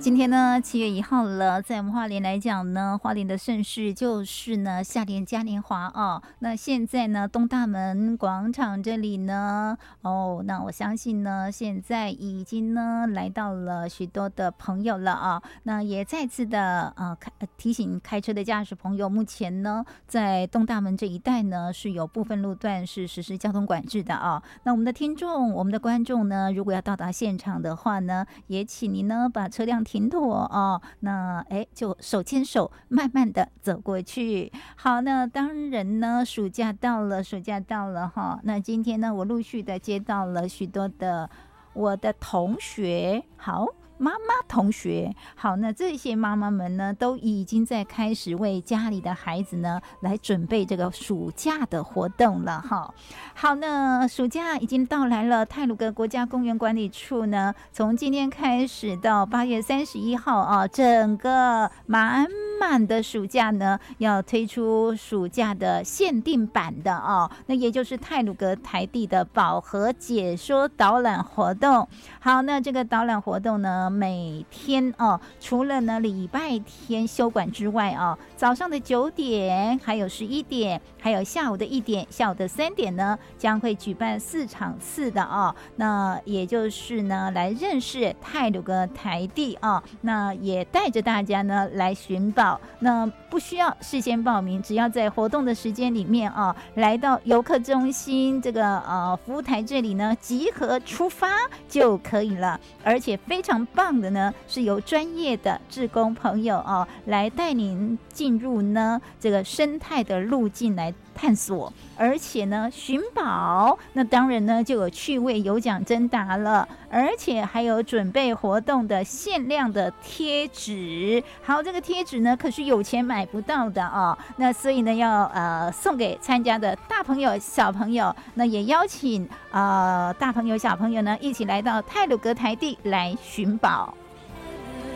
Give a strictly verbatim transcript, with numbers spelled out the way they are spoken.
今天呢，七月一号了，在我们花莲来讲呢，花莲的盛事就是呢夏莲嘉年华哦。那现在呢，东大门广场这里呢，哦，那我相信呢，现在已经呢来到了许多的朋友了啊。那也再次的呃开提醒开车的驾驶朋友，目前呢在东大门这一带呢是有部分路段是实施交通管制的啊。那我们的听众、我们的观众呢，如果要到达现场的话呢，也请您呢把车辆停妥哦，那哎就手牵手慢慢的走过去。好，那当然呢，暑假到了，暑假到了哈。那今天呢，我陆续的接到了许多的我的同学，好。妈妈同学，好，那这些妈妈们呢，都已经在开始为家里的孩子呢来准备这个暑假的活动了哈。好，那暑假已经到来了，太鲁阁国家公园管理处呢，从今天开始到八月三十一号啊，整个满满的暑假呢，要推出暑假的限定版的哦，那也就是太鲁阁台地的宝盒解说导览活动。好，那这个导览活动呢，每天哦，除了呢礼拜天休馆之外哦，早上的九点，还有十一点，还有下午的一点，下午的三点呢，将会举办四场次的哦。那也就是呢，来认识太鲁阁台地哦，那也带着大家呢来寻宝。那不需要事先报名，只要在活动的时间里面哦，来到游客中心这个呃服务台这里呢集合出发就可以了。而且非常棒的呢，是由专业的志工朋友哦来带您进入呢这个生态的路径来探索，而且呢寻宝，那当然呢就有趣味有奖征答了，而且还有准备活动的限量的贴纸。好，这个贴纸呢可是有钱买不到的哦，那所以呢要呃送给参加的大朋友小朋友，那也邀请呃大朋友小朋友呢一起来到太鲁阁台地来寻宝。